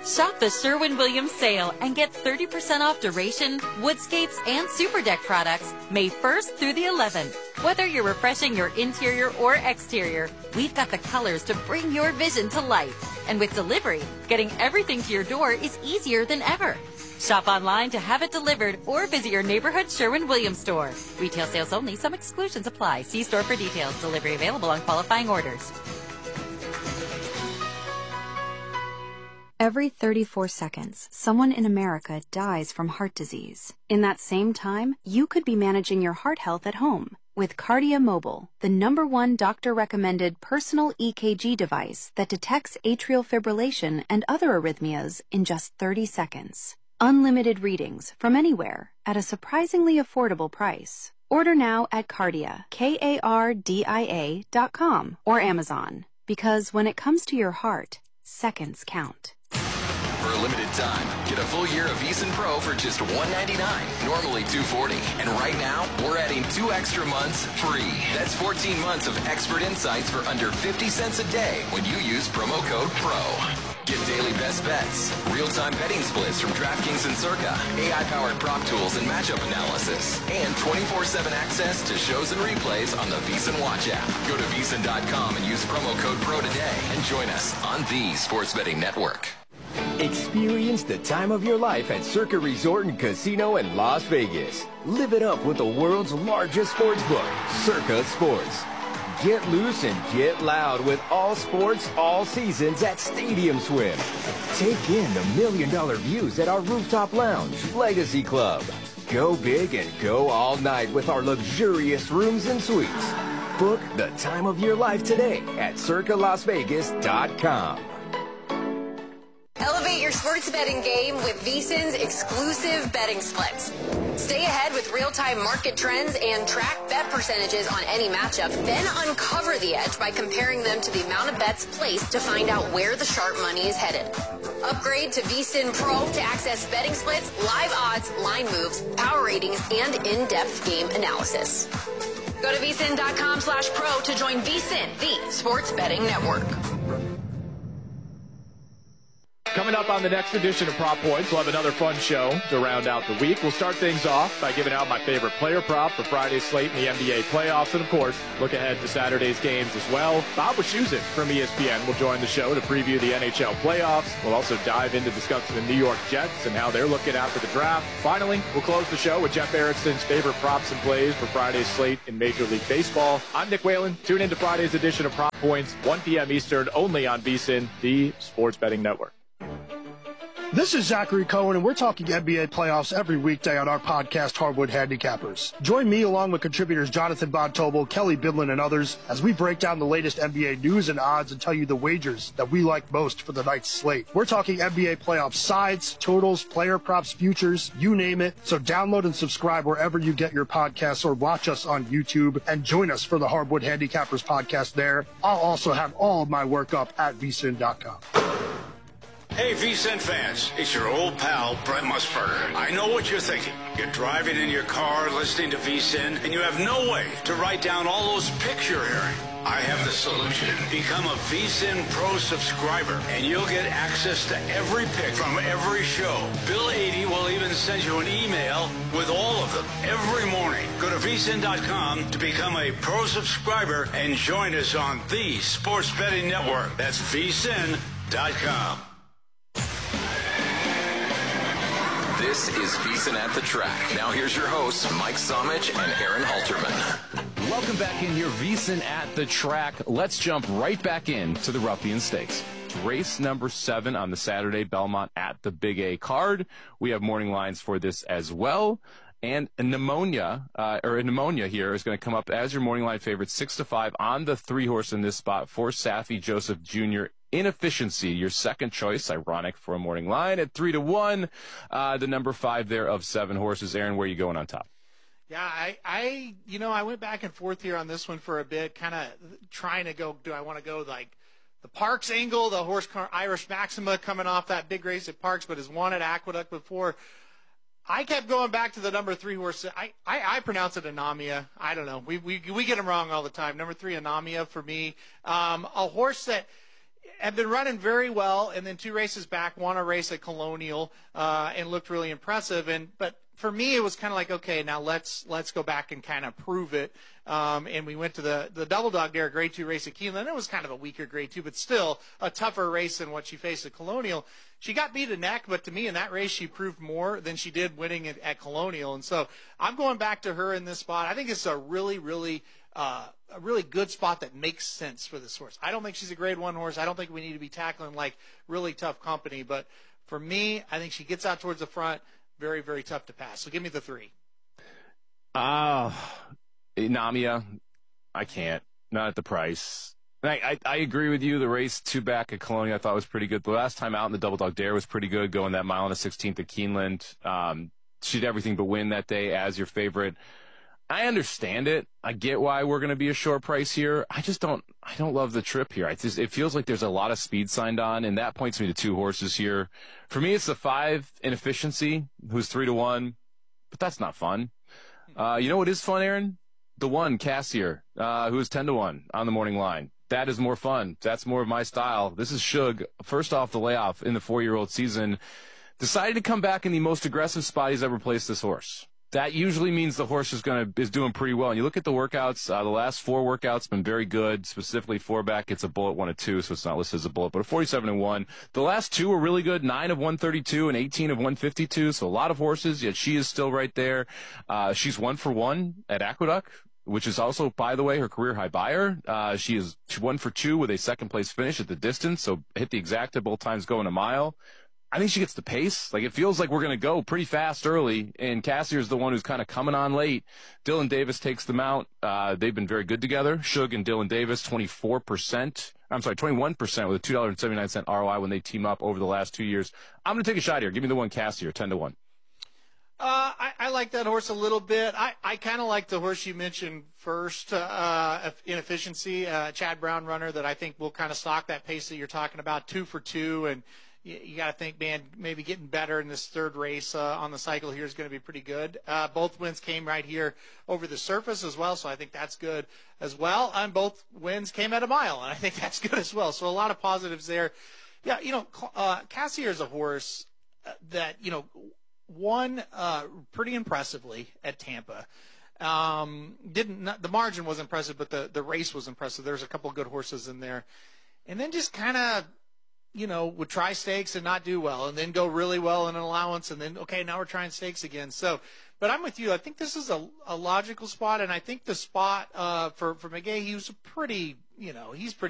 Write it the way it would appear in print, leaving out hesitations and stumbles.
Shop the Sherwin-Williams sale and get 30% off Duration, Woodscapes, and Super Deck products May 1st through the 11th. Whether you're refreshing your interior or exterior, we've got the colors to bring your vision to life. And with delivery, getting everything to your door is easier than ever. Shop online to have it delivered or visit your neighborhood Sherwin-Williams store. Retail sales only. Some exclusions apply. See store for details. Delivery available on qualifying orders. Every 34 seconds, someone in America dies from heart disease. In that same time, you could be managing your heart health at home with Kardia Mobile, the #1 doctor-recommended personal EKG device that detects atrial fibrillation and other arrhythmias in just 30 seconds. Unlimited readings from anywhere at a surprisingly affordable price. Order now at Kardia, KARDIA.com or Amazon. Because when it comes to your heart, seconds count. For a limited time, get a full year of VEASAN Pro for just $199, normally $240. And right now, we're adding 2 extra months free. That's 14 months of expert insights for under 50 cents a day when you use promo code PRO. Get daily best bets, real-time betting splits from DraftKings and Circa, AI-powered prop tools and matchup analysis, and 24/7 access to shows and replays on the VEASAN Watch app. Go to VEASAN.com and use promo code PRO today and join us on the Sports Betting Network. Experience the time of your life at Circa Resort and Casino in Las Vegas. Live it up with the world's largest sports book, Circa Sports. Get loose and get loud with all sports, all seasons at Stadium Swim. Take in the $1 million views at our rooftop lounge, Legacy Club. Go big and go all night with our luxurious rooms and suites. Book the time of your life today at CircaLasVegas.com. Elevate your sports betting game with VEASAN's exclusive betting splits. Stay ahead with real-time market trends and track bet percentages on any matchup. Then uncover the edge by comparing them to the amount of bets placed to find out where the sharp money is headed. Upgrade to VEASAN Pro to access betting splits, live odds, line moves, power ratings, and in-depth game analysis. Go to VEASAN.com/pro to join VEASAN, the sports betting network. Coming up on the next edition of Prop Points, we'll have another fun show to round out the week. We'll start things off by giving out my favorite player prop for Friday's slate in the NBA playoffs. And, of course, look ahead to Saturday's games as well. Bob Wischusen from ESPN will join the show to preview the NHL playoffs. We'll also dive into discussing the New York Jets and how they're looking after the draft. Finally, we'll close the show with Jeff Erickson's favorite props and plays for Friday's slate in Major League Baseball. I'm Nick Whalen. Tune in to Friday's edition of Prop Points, 1 p.m. Eastern, only on VEASAN, the sports betting network. This is Zachary Cohen, and we're talking NBA playoffs every weekday on our podcast, Hardwood Handicappers. Join me along with contributors Jonathan Von Tobel, Kelly Bidlin, and others as we break down the latest NBA news and odds and tell you the wagers that we like most for the night's slate. We're talking NBA playoff sides, totals, player props, futures, you name it. So download and subscribe wherever you get your podcasts or watch us on YouTube and join us for the Hardwood Handicappers podcast there. I'll also have all of my work up at vsin.com. Hey, VSiN fans, it's your old pal, Brent Musburger. I know what you're thinking. You're driving in your car, listening to VSiN, and you have no way to write down all those picks you're hearing. I have the solution. Become a VSiN Pro subscriber, and you'll get access to every pick from every show. Bill 80 will even send you an email with all of them every morning. Go to vsin.com to become a Pro subscriber and join us on the Sports Betting Network. That's vsin.com. This is VEASAN at the Track. Now here's your hosts, Mike Somich and Aaron Halterman. Welcome back in here, VEASAN at the Track. Let's jump right back into the Ruffian Stakes. Race number 7 on the Saturday, Belmont at the Big A card. We have morning lines for this as well. And pneumonia here is going to come up as your morning line favorite, 6-5 on the 3-horse in this spot for Saffie Joseph Jr. Inefficiency, your second choice, ironic for a morning line at 3-1. The number 5 there of 7 horses. Aaron, where are you going on top? Yeah, I went back and forth here on this one for a bit, kind of trying to go, do I want to go like the Parks angle, the horse Irish Maxima coming off that big race at Parks, but has won at Aqueduct before. I kept going back to the number 3 horse. I pronounce it Anamia. I don't know. We get them wrong all the time. Number 3, Anamia for me. A horse that had been running very well, and then 2 races back, won a race at Colonial, and looked really impressive. But for me, it was kind of like, okay, now let's go back and kind of prove it. And we went to the Double Dog Dare Grade 2 race at Keeneland. It was kind of a weaker Grade 2, but still a tougher race than what she faced at Colonial. She got beat a neck, but to me in that race she proved more than she did winning at Colonial. And so I'm going back to her in this spot. I think it's a really good spot that makes sense for this horse. I don't think she's a Grade 1 horse. I don't think we need to be tackling like really tough company. But for me, I think she gets out towards the front. Very, very tough to pass. So give me the 3. Namia, I can't. Not at the price. I agree with you. The race 2 back at Colonial I thought was pretty good. The last time out in the Double Dog Dare was pretty good, going that mile and a 16th at Keeneland. She did everything but win that day as your favorite. I understand it. I get why we're going to be a short price here. I don't love the trip here. It feels like there's a lot of speed signed on, and that points me to 2 horses here. For me, it's the 5 Inefficiency, who's 3-1, but that's not fun. You know what is fun, Aaron? The 1, Cassier, who is 10-1 on the morning line. That is more fun. That's more of my style. This is Shug, first off the layoff in the 4-year-old season, decided to come back in the most aggressive spot he's ever placed this horse. That usually means the horse is doing pretty well. And you look at the workouts, the last 4 workouts been very good. Specifically, 4 back, it's a bullet, 1 of 2, so it's not listed as a bullet, but a 47-1. The last 2 were really good, 9 of 132 and 18 of 152. So a lot of horses, yet she is still right there. She's 1 for 1 at Aqueduct, which is also, by the way, her career high buyer. She is 1 for 2 with a second place finish at the distance, so hit the exacta both times going a mile. I think she gets the pace. Like, it feels like we're going to go pretty fast early, and Cassier's the one who's kind of coming on late. Dylan Davis takes them out. They've been very good together. Shug and Dylan Davis, 21% with a $2.79 ROI when they team up over the last 2 years. I'm going to take a shot here. Give me the 1 Cassier, 10-1. I like that horse a little bit. I kind of like the horse you mentioned first, Inefficiency, Chad Brown runner, that I think will kind of stock that pace that you're talking about, 2 for 2, and you got to think, man, maybe getting better in this 3rd race on the cycle here is going to be pretty good. Both wins came right here over the surface as well, so I think that's good as well. And both wins came at a mile, and I think that's good as well. So a lot of positives there. Yeah, Cassier is a horse that, won pretty impressively at Tampa. The margin was impressive, but the race was impressive. There's a couple of good horses in there. And then just kind of, would try stakes and not do well, and then go really well in an allowance, and then, okay, now we're trying stakes again. So, but I'm with you. I think this is a logical spot, and I think the spot for McGay, he was pretty, he's pretty